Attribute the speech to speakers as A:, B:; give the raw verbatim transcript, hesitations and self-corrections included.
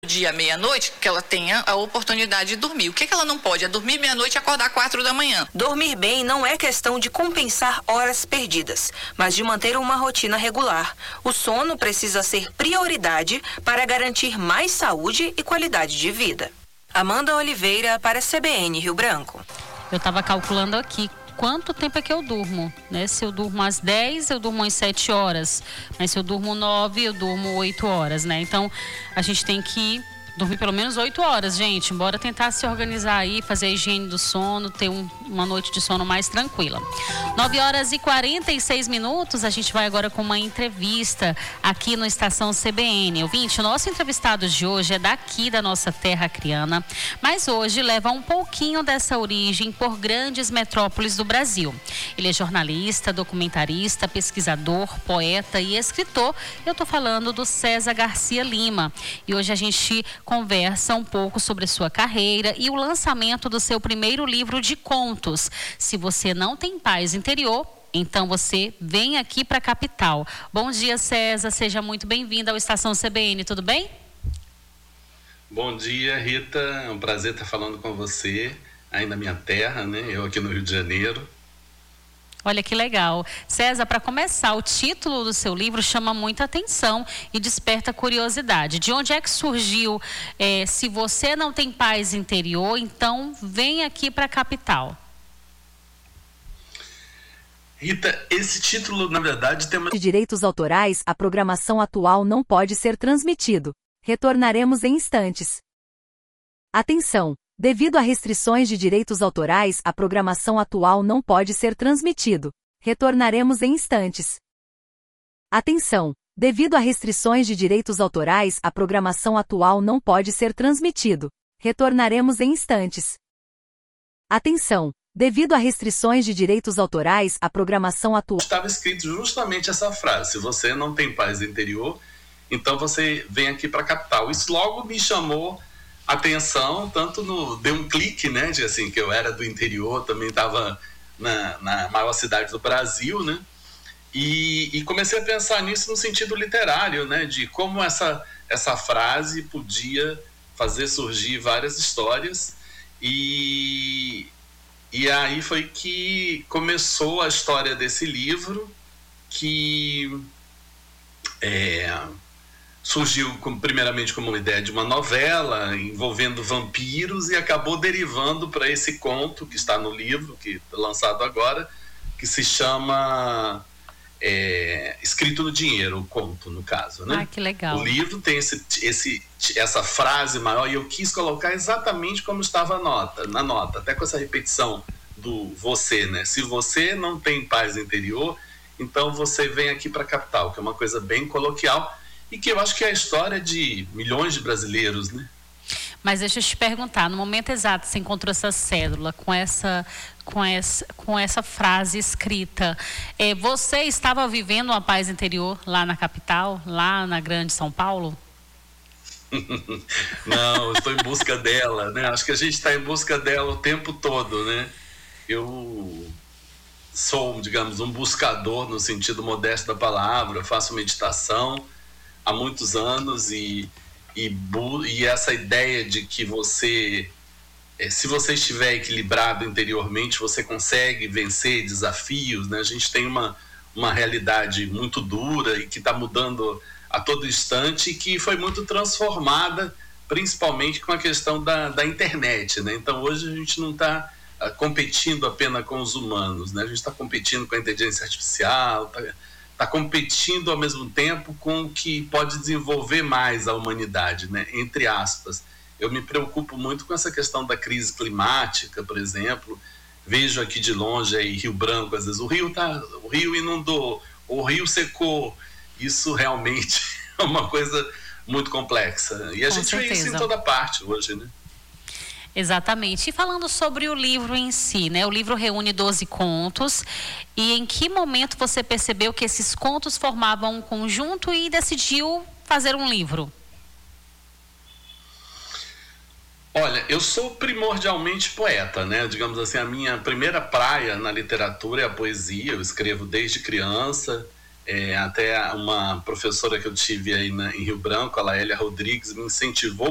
A: dia meia-noite, que ela tenha a oportunidade de dormir. O que, que ela não pode? É dormir meia-noite e acordar quatro da manhã.
B: Dormir bem não é questão de compensar horas perdidas, mas de manter uma rotina regular. O sono precisa ser prioridade para garantir mais saúde e qualidade de vida. Amanda Oliveira para a C B N Rio Branco.
C: Eu estava calculando aqui quanto tempo é que eu durmo, né? Se eu durmo às dez, eu durmo às sete horas. Mas se eu durmo nove, eu durmo oito horas, né? Então, a gente tem que dormir pelo menos oito horas, gente. Bora tentar se organizar aí, fazer a higiene do sono, ter um, uma noite de sono mais tranquila. nove horas e quarenta e seis minutos, a gente vai agora com uma entrevista aqui no Estação C B N. Ouvinte, o nosso entrevistado de hoje é daqui da nossa terra acriana, mas hoje leva um pouquinho dessa origem por grandes metrópoles do Brasil. Ele é jornalista, documentarista, pesquisador, poeta e escritor. Eu tô falando do César Garcia Lima. E hoje a gente conversa um pouco sobre a sua carreira e o lançamento do seu primeiro livro de contos. Se você não tem paz interior, então você vem aqui para a capital. Bom dia, César. Seja muito bem-vindo ao Estação C B N. Tudo bem?
D: Bom dia, Rita. É um prazer estar falando com você aí na minha terra, né? Eu aqui no Rio de Janeiro.
C: Olha que legal. César, para começar, o título do seu livro chama muita atenção e desperta curiosidade. De onde é que surgiu é, Se Você Não Tem Paz Interior, então vem aqui para a capital?
D: Rita, esse título, na verdade, tem uma...
E: De direitos autorais, a programação atual não pode ser transmitido. Retornaremos em instantes. Atenção! Devido a restrições de direitos autorais, a programação atual não pode ser transmitido. Retornaremos em instantes. Atenção! Devido a restrições de direitos autorais, a programação atual não pode ser transmitido. Retornaremos em instantes. Atenção! Devido a restrições de direitos autorais, a programação atual...
D: Estava escrito justamente essa frase: se você não tem paz interior, então você vem aqui para a capital. Isso logo me chamou atenção, tanto no... Deu um clique, né? De assim, que eu era do interior, também estava na, na maior cidade do Brasil, né? E, e comecei a pensar nisso no sentido literário, né? De como essa, essa frase podia fazer surgir várias histórias. E... E aí foi que começou a história desse livro, que é, surgiu como, primeiramente como uma ideia de uma novela envolvendo vampiros e acabou derivando para esse conto que está no livro, que é lançado agora, que se chama é, Escrito no Dinheiro, o conto, no caso, né?
C: Ah, que legal.
D: O livro tem esse, esse, essa frase maior e eu quis colocar exatamente como estava a nota, na nota, até com essa repetição do você, né? Se você não tem paz interior, então você vem aqui para a capital, que é uma coisa bem coloquial e que eu acho que é a história de milhões de brasileiros, né?
C: Mas deixa eu te perguntar, no momento exato você encontrou essa cédula com essa, com essa, com essa frase escrita, é, você estava vivendo uma paz interior lá na capital, lá na grande São Paulo?
D: Não, eu estou em busca dela, né? Acho que a gente está em busca dela o tempo todo, né? Eu sou, digamos, um buscador no sentido modesto da palavra, faço meditação há muitos anos e E, e essa ideia de que você, se você estiver equilibrado interiormente, você consegue vencer desafios, né? A gente tem uma, uma realidade muito dura e que está mudando a todo instante e que foi muito transformada, principalmente com a questão da, da internet, né? Então hoje a gente não está uh, competindo apenas com os humanos, né? A gente está competindo com a inteligência artificial, está está competindo ao mesmo tempo com o que pode desenvolver mais a humanidade, né? Entre aspas. Eu me preocupo muito com essa questão da crise climática, por exemplo. Vejo aqui de longe aí Rio Branco, às vezes o rio, tá, o rio inundou, o rio secou. Isso realmente é uma coisa muito complexa. E a
C: Com
D: gente
C: certeza.
D: vê isso em toda parte hoje, né?
C: Exatamente. E falando sobre o livro em si, né? O livro reúne doze contos. E em que momento você percebeu que esses contos formavam um conjunto e decidiu fazer um livro?
D: Olha, eu sou primordialmente poeta, né? Digamos assim, a minha primeira praia na literatura é a poesia. Eu escrevo desde criança. É, até uma professora que eu tive aí na, em Rio Branco, a Laélia Rodrigues, me incentivou